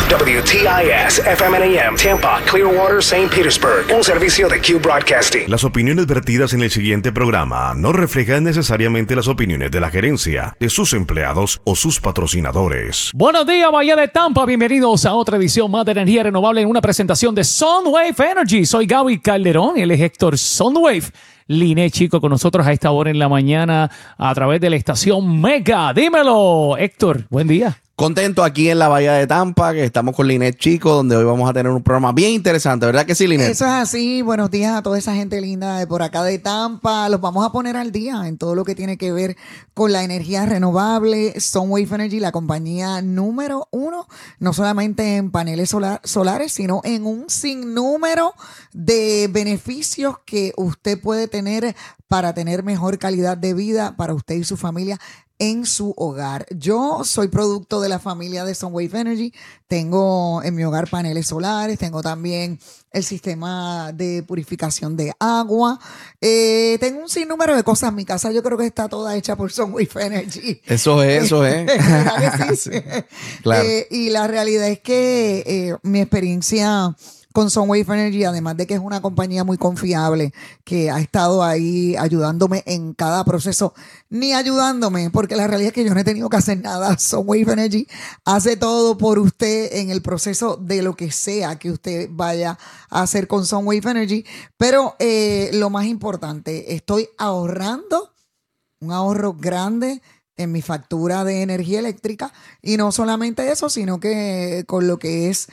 WTIS FM and AM Tampa, Clearwater, St. Petersburg. Un servicio de Q Broadcasting. Las opiniones vertidas en el siguiente programa no reflejan necesariamente las opiniones de la gerencia, de sus empleados o sus patrocinadores. Buenos días, Bahía de Tampa. Bienvenidos a otra edición más de Energía Renovable en una presentación de Sunwave Energy. Soy Gaby Calderón, él es Héctor Sunwave. Linet Chico con nosotros a esta hora en la mañana a través de la estación Mega. Dímelo, Héctor. Buen día. Contento aquí en la Bahía de Tampa, que estamos con Linet Chico, donde hoy vamos a tener un programa bien interesante, ¿verdad que sí, Linet? Eso es así. Buenos días a toda esa gente linda de por acá de Tampa. Los vamos a poner al día en todo lo que tiene que ver con la energía renovable. Sunwave Energy, la compañía número 1, no solamente en paneles solares, sino en un sinnúmero de beneficios que usted puede tener para tener mejor calidad de vida para usted y su familia en su hogar. Yo soy producto de la familia de Sunwave Energy. Tengo en mi hogar paneles solares, tengo también el sistema de purificación de agua. Tengo un sinnúmero de cosas. Mi casa yo creo que está toda hecha por Sunwave Energy. Eso es. ¿Verdad que sí? Sí, claro. Y la realidad es que mi experiencia con Sunwave Energy, además de que es una compañía muy confiable que ha estado ahí ayudándome en cada proceso, ni ayudándome, porque la realidad es que yo no he tenido que hacer nada. Sunwave Energy hace todo por usted en el proceso de lo que sea que usted vaya a hacer con Sunwave Energy. Pero lo más importante, estoy ahorrando un ahorro grande en mi factura de energía eléctrica, y no solamente eso, sino que con lo que es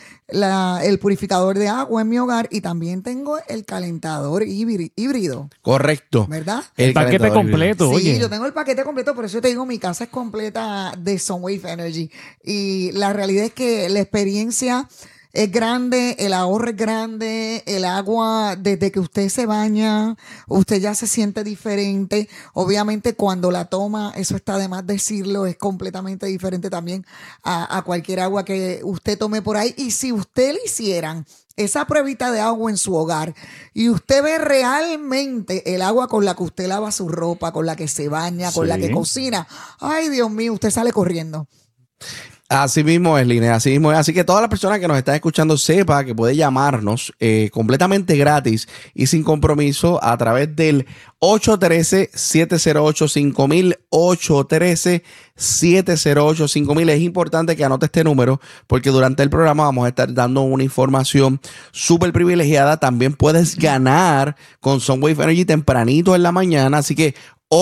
el purificador de agua en mi hogar, y también tengo el calentador híbrido. Correcto. ¿Verdad? El paquete completo, Sí, oye. yo tengo el paquete completo, por eso te digo, mi casa es completa de Sunwave Energy, y la realidad es que la experiencia es grande, el ahorro es grande, el agua, desde que usted se baña, usted ya se siente diferente. Obviamente cuando la toma, eso está de más decirlo, es completamente diferente también a cualquier agua que usted tome por ahí. Y si usted le hicieran esa pruebita de agua en su hogar y usted ve realmente el agua con la que usted lava su ropa, con la que se baña, con la que cocina, ay Dios mío, usted sale corriendo. Así mismo es, Linet, así mismo es. Así que todas las personas que nos están escuchando sepa que puede llamarnos completamente gratis y sin compromiso a través del 813-708-5000, 813-708-5000. Es importante que anote este número porque durante el programa vamos a estar dando una información súper privilegiada. También puedes ganar con Sunwave Energy tempranito en la mañana, así que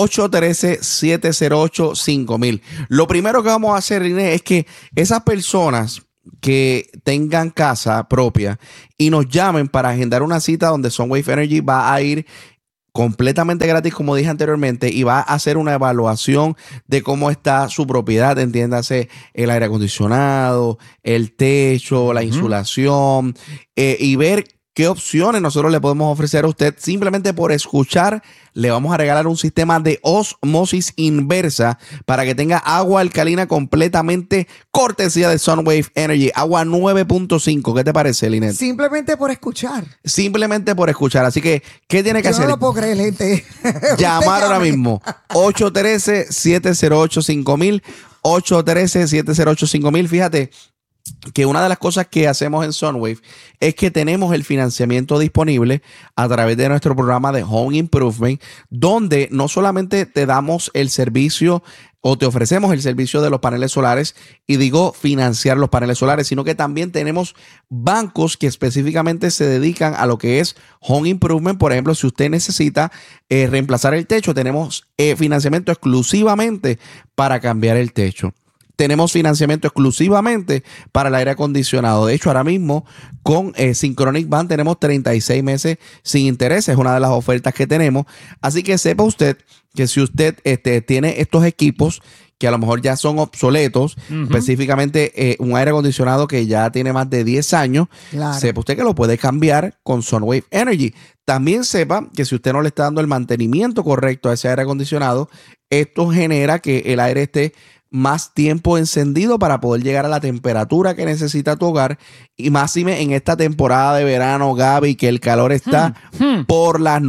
813-708-5000. Lo primero que vamos a hacer, Inés, es que esas personas que tengan casa propia y nos llamen para agendar una cita donde Sunwave Energy va a ir completamente gratis, como dije anteriormente, y va a hacer una evaluación de cómo está su propiedad, entiéndase el aire acondicionado, el techo, la insulación, y ver qué opciones nosotros le podemos ofrecer a usted. Simplemente por escuchar, le vamos a regalar un sistema de osmosis inversa para que tenga agua alcalina completamente cortesía de Sunwave Energy. Agua 9.5. ¿Qué te parece, Linet? Simplemente por escuchar. Simplemente por escuchar. Así que, ¿qué tiene que hacer? Yo no lo puedo creer, gente. Llamar ahora mismo. 813-708-5000. 813-708-5000. Fíjate que una de las cosas que hacemos en Sunwave es que tenemos el financiamiento disponible a través de nuestro programa de Home Improvement, donde no solamente te damos el servicio o te ofrecemos el servicio de los paneles solares, y digo financiar los paneles solares, sino que también tenemos bancos que específicamente se dedican a lo que es Home Improvement. Por ejemplo, si usted necesita reemplazar el techo, tenemos financiamiento exclusivamente para cambiar el techo. Tenemos financiamiento exclusivamente para el aire acondicionado. De hecho, ahora mismo con Synchronic Bank tenemos 36 meses sin intereses. Es una de las ofertas que tenemos. Así que sepa usted que si usted tiene estos equipos que a lo mejor ya son obsoletos, específicamente un aire acondicionado que ya tiene más de 10 años, claro, sepa usted que lo puede cambiar con Sunwave Energy. También sepa que si usted no le está dando el mantenimiento correcto a ese aire acondicionado, esto genera que el aire esté más tiempo encendido para poder llegar a la temperatura que necesita tu hogar, y máxime en esta temporada de verano, Gaby, que el calor está por las nubes.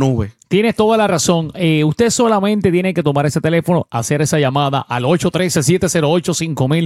Tienes toda la razón. Usted solamente tiene que tomar ese teléfono, hacer esa llamada al 813-708-5000,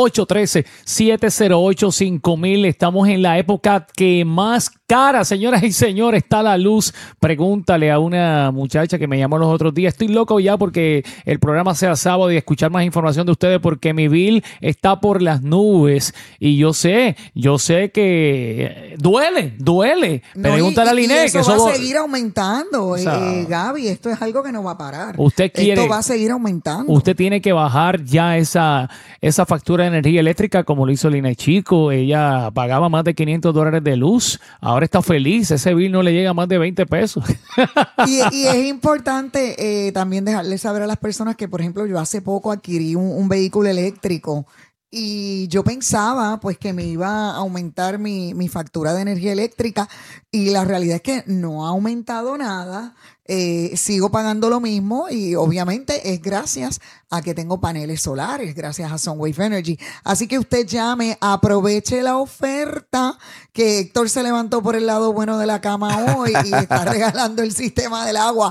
813-708-5000. Estamos en la época que más cara, señoras y señores, está la luz. Pregúntale a una muchacha que me llamó los otros días. Estoy loco ya porque el programa sea sábado y escuchar más información de ustedes porque mi bill está por las nubes. Y yo sé que duele. No, Pregúntale a Liné. eso que va a seguir aumentando, O sea, Gaby. Esto es algo que no va a parar. Esto va a seguir aumentando. Usted tiene que bajar ya esa factura de energía eléctrica como lo hizo Liné Chico. Ella pagaba más de $500 de luz. Ahora está feliz. Ese bill no le llega a más de 20 pesos. Y es importante también dejarle saber a las personas que, por ejemplo, yo hace poco adquirí un vehículo eléctrico y yo pensaba pues que me iba a aumentar mi factura de energía eléctrica y la realidad es que no ha aumentado nada. Sigo pagando lo mismo y obviamente es gracias a que tengo paneles solares, gracias a Sunwave Energy. Así que usted llame, aproveche la oferta que Héctor se levantó por el lado bueno de la cama hoy y está regalando el sistema del agua.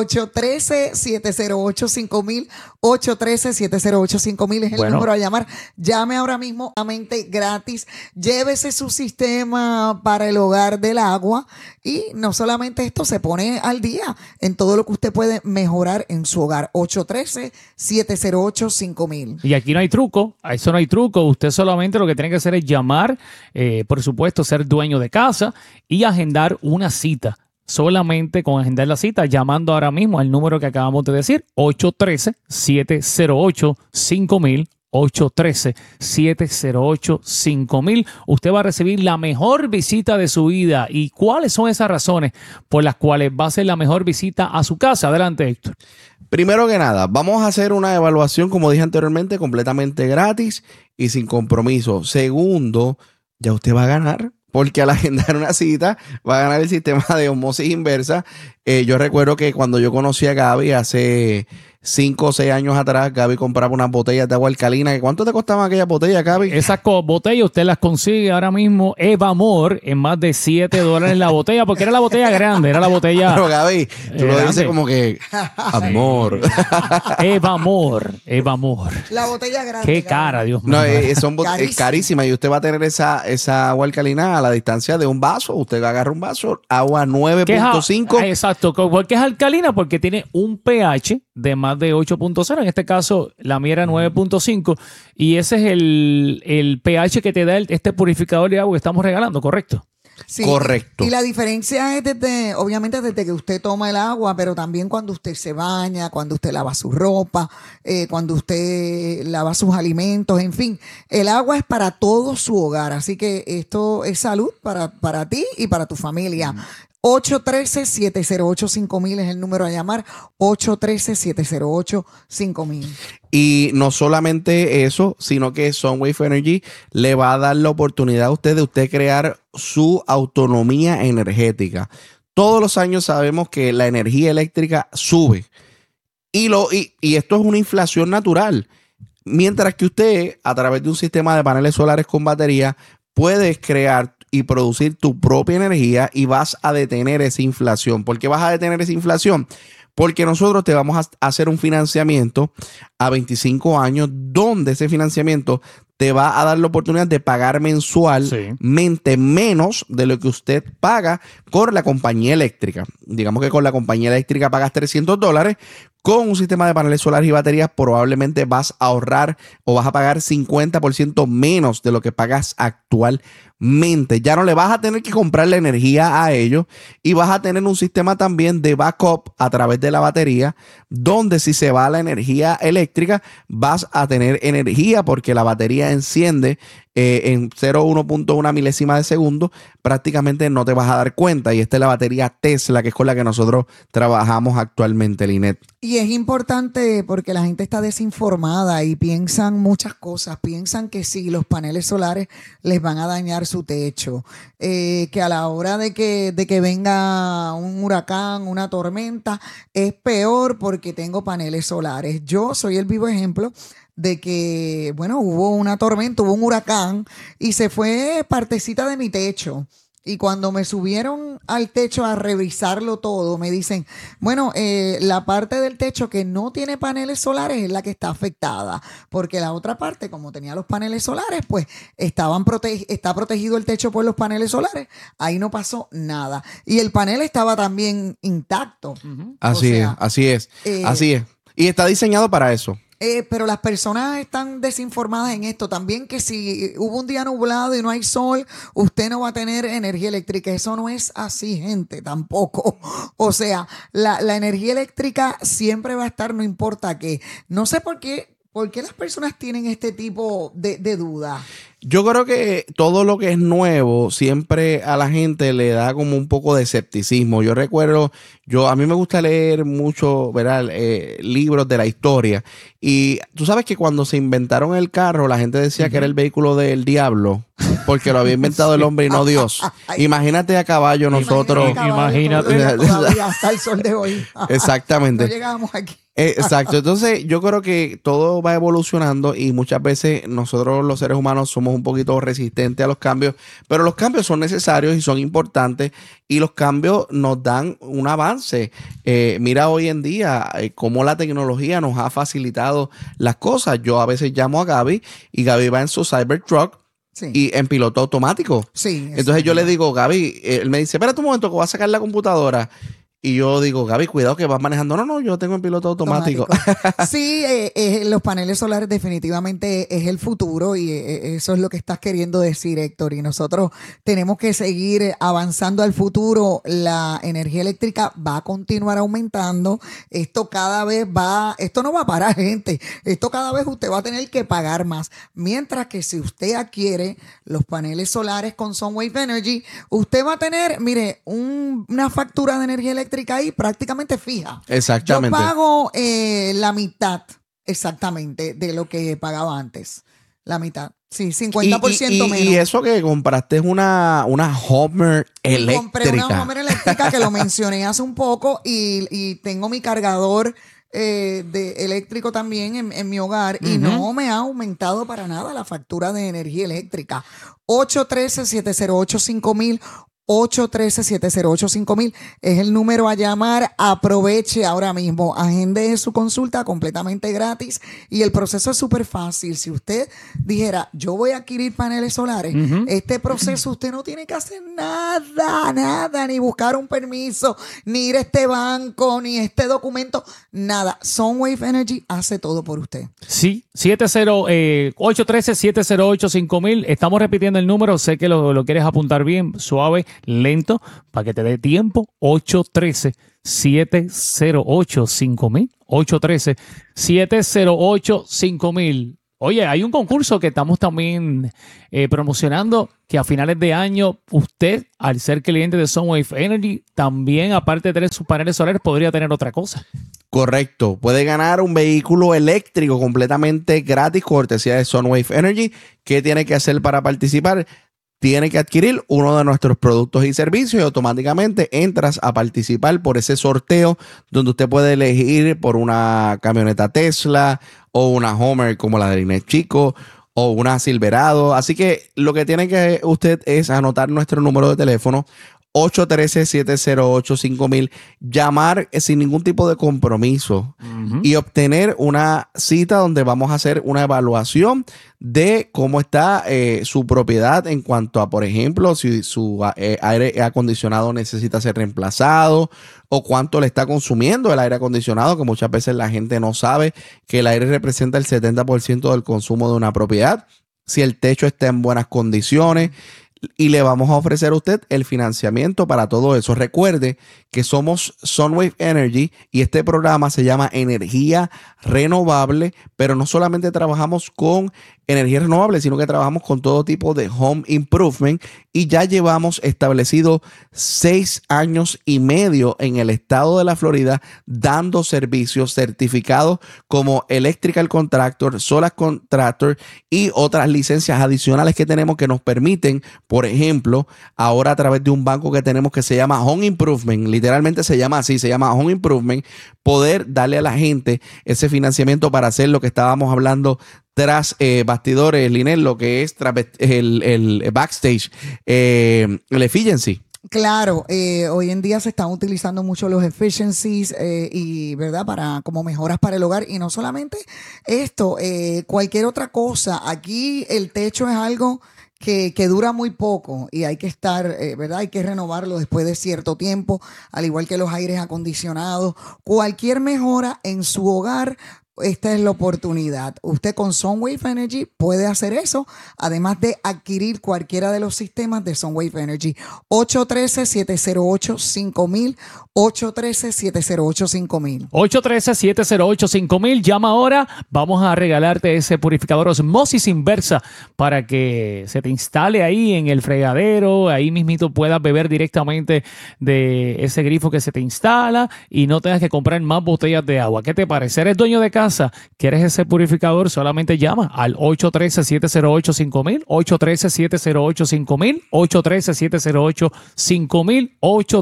813-708-5000, 813-708-5000 es el número a llamar. Llame ahora mismo a mente gratis, llévese su sistema para el hogar del agua y no solamente esto, se pone al día en todo lo que usted puede mejorar en su hogar. 813-708-5000. Y aquí no hay truco, a eso no hay truco. Usted solamente lo que tiene que hacer es llamar, por supuesto, ser dueño de casa y agendar una cita. Solamente con agendar la cita, llamando ahora mismo al número que acabamos de decir, 813-708-5000. 813-708-5000. Usted va a recibir la mejor visita de su vida. ¿Y cuáles son esas razones por las cuales va a ser la mejor visita a su casa? Adelante, Héctor. Primero que nada, vamos a hacer una evaluación, como dije anteriormente, completamente gratis y sin compromiso. Segundo, ya usted va a ganar, porque al agendar una cita va a ganar el sistema de osmosis inversa. Yo recuerdo que cuando yo conocí a Gaby hace 5 o 6 años atrás, Gaby compraba unas botellas de agua alcalina. ¿Cuánto te costaban aquellas botellas, Gaby? Esas botellas usted las consigue ahora mismo Evamor en más de $7 la botella, porque era la botella grande, era la botella. Pero Gaby, tú lo dices como que amor. Evamor. La botella grande. Qué cara, Dios mío. No, es carísima y usted va a tener esa agua alcalina a la distancia de un vaso. Usted agarra un vaso, agua 9.5. Exacto. ¿Por qué es alcalina? Porque tiene un pH de más de 8.0. En este caso, la mía era 9.5. Y ese es el pH que te da este purificador de agua que estamos regalando, ¿correcto? Sí, correcto. Y la diferencia es obviamente desde que usted toma el agua, pero también cuando usted se baña, cuando usted lava su ropa, cuando usted lava sus alimentos, en fin. El agua es para todo su hogar. Así que esto es salud para ti y para tu familia. 813-708-5000 es el número a llamar. 813-708-5000. Y no solamente eso, sino que Sunwave Energy le va a dar la oportunidad a usted de crear su autonomía energética. Todos los años sabemos que la energía eléctrica sube. Y esto es una inflación natural. Mientras que usted, a través de un sistema de paneles solares con batería, puedes crear y producir tu propia energía y vas a detener esa inflación. ¿Por qué vas a detener esa inflación? Porque nosotros te vamos a hacer un financiamiento a 25 años, donde ese financiamiento te va a dar la oportunidad de pagar mensualmente menos de lo que usted paga con la compañía eléctrica. Digamos que con la compañía eléctrica pagas $300. Con un sistema de paneles solares y baterías probablemente vas a ahorrar o vas a pagar 50% menos de lo que pagas actualmente. Ya no le vas a tener que comprar la energía a ellos y vas a tener un sistema también de backup a través de la batería, donde si se va la energía eléctrica vas a tener energía porque la batería enciende en 0,1.1 milésima de segundo. Prácticamente no te vas a dar cuenta, y esta es la batería Tesla, que es con la que nosotros trabajamos actualmente, Linet. Y es importante porque la gente está desinformada y piensan muchas cosas. Piensan que sí, los paneles solares les van a dañar su techo, que a la hora de que venga un huracán, una tormenta, es peor porque tengo paneles solares. Yo soy el vivo ejemplo de que, bueno, hubo una tormenta, hubo un huracán y se fue partecita de mi techo. Y cuando me subieron al techo a revisarlo todo, me dicen, bueno, la parte del techo que no tiene paneles solares es la que está afectada, porque la otra parte, como tenía los paneles solares, pues está protegido el techo por los paneles solares. Ahí no pasó nada. Y el panel estaba también intacto. Así es. Así es. Y está diseñado para eso. Pero las personas están desinformadas en esto. También que si hubo un día nublado y no hay sol, usted no va a tener energía eléctrica. Eso no es así, gente, tampoco. O sea, la energía eléctrica siempre va a estar, no importa qué. No sé por qué las personas tienen este tipo de duda. Yo creo que todo lo que es nuevo siempre a la gente le da como un poco de escepticismo. Yo recuerdo, a mí me gusta leer mucho, ¿verdad? Libros de la historia. Y tú sabes que cuando se inventaron el carro, la gente decía que era el vehículo del diablo, porque lo había inventado el hombre y no Dios. Imagínate a caballo nosotros. Imagínate. Todavía hasta el sol de hoy. Exactamente. No llegamos aquí. Exacto. Entonces, yo creo que todo va evolucionando y muchas veces nosotros los seres humanos somos un poquito resistentes a los cambios, pero los cambios son necesarios y son importantes y los cambios nos dan un avance. Mira hoy en día cómo la tecnología nos ha facilitado las cosas. Yo a veces llamo a Gaby y Gaby va en su Cybertruck. Sí. Y en piloto automático. Sí. Entonces yo le digo, Gaby, él me dice, espérate un momento que voy a sacar la computadora. Y yo digo, Gaby, cuidado que vas manejando. No, yo tengo en piloto automático. Sí, los paneles solares definitivamente es el futuro y eso es lo que estás queriendo decir, Héctor. Y nosotros tenemos que seguir avanzando al futuro. La energía eléctrica va a continuar aumentando. Esto no va a parar, gente. Esto cada vez usted va a tener que pagar más. Mientras que si usted adquiere los paneles solares con Sunwave Energy, usted va a tener, mire, una factura de energía eléctrica ahí prácticamente fija. Exactamente. Yo pago la mitad exactamente de lo que pagaba antes. La mitad. Sí, 50% menos. Y eso que compraste es una Homer eléctrica. Compré una Homer eléctrica que lo mencioné hace un poco y tengo mi cargador de eléctrico también en mi hogar y no me ha aumentado para nada la factura de energía eléctrica. 813-708-5000 813-708-5000 es el número a llamar. Aproveche ahora mismo, agende su consulta completamente gratis y el proceso es súper fácil. Si usted dijera, yo voy a adquirir paneles solares, este proceso usted no tiene que hacer nada, ni buscar un permiso, ni ir a este banco, ni este documento, nada. Sunwave Energy hace todo por usted. Sí, 813-708-5000. Estamos repitiendo el número, sé que lo quieres apuntar bien, suave, lento, para que te dé tiempo. 813-708-5000. 813-708-5000. Oye, hay un concurso que estamos también promocionando, que a finales de año usted, al ser cliente de Sunwave Energy, también, aparte de tener sus paneles solares, podría tener otra cosa. Correcto. Puede ganar un vehículo eléctrico completamente gratis, cortesía de Sunwave Energy. ¿Qué tiene que hacer para participar? Tiene que adquirir uno de nuestros productos y servicios y automáticamente entras a participar por ese sorteo donde usted puede elegir por una camioneta Tesla o una Homer como la de Linet Chico o una Silverado. Así que lo que tiene que usted es anotar nuestro número de teléfono 813-708-5000, llamar sin ningún tipo de compromiso y obtener una cita donde vamos a hacer una evaluación de cómo está su propiedad en cuanto a, por ejemplo, si su aire acondicionado necesita ser reemplazado o cuánto le está consumiendo el aire acondicionado, que muchas veces la gente no sabe que el aire representa el 70% del consumo de una propiedad, si el techo está en buenas condiciones. Y le vamos a ofrecer a usted el financiamiento para todo eso. Recuerde que somos Sunwave Energy y este programa se llama Energía Renovable, pero no solamente trabajamos con energía renovable, sino que trabajamos con todo tipo de home improvement y ya llevamos establecido 6 años y medio en el estado de la Florida dando servicios certificados como Electrical Contractor, Solar Contractor y otras licencias adicionales que tenemos que nos permiten Por ejemplo, ahora a través de un banco que tenemos que se llama Home Improvement, literalmente se llama así, se llama Home Improvement, poder darle a la gente ese financiamiento para hacer lo que estábamos hablando tras bastidores, Linel, lo que es tras el backstage, el efficiency. Claro, hoy en día se están utilizando mucho los efficiencies y, ¿verdad? Como mejoras para el hogar. Y no solamente esto, cualquier otra cosa. Aquí el techo es algo que dura muy poco y hay que estar, ¿verdad? Hay que renovarlo después de cierto tiempo, al igual que los aires acondicionados. Cualquier mejora en su hogar, esta es la oportunidad. Usted con Sunwave Energy puede hacer eso, además de adquirir cualquiera de los sistemas de Sunwave Energy. 813-708-5000, 813-708-5000. 813-708-5000. Llama ahora. Vamos a regalarte ese purificador Osmosis Inversa para que se te instale ahí en el fregadero. Ahí mismito puedas beber directamente de ese grifo que se te instala y no tengas que comprar más botellas de agua. ¿Qué te parece? ¿Eres dueño de casa? ¿Quieres ese purificador? Solamente llama al 813-708-5000, 813-708-5000, 813-708-5000,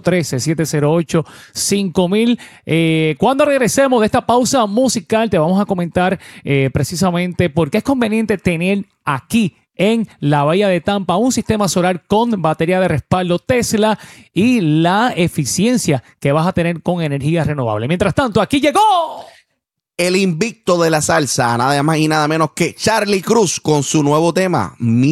813-708-5000. Cuando regresemos de esta pausa musical, te vamos a comentar precisamente por qué es conveniente tener aquí en la Bahía de Tampa un sistema solar con batería de respaldo Tesla y la eficiencia que vas a tener con energía renovable. Mientras tanto, aquí llegó el invicto de la salsa, nada más y nada menos que Charlie Cruz con su nuevo tema,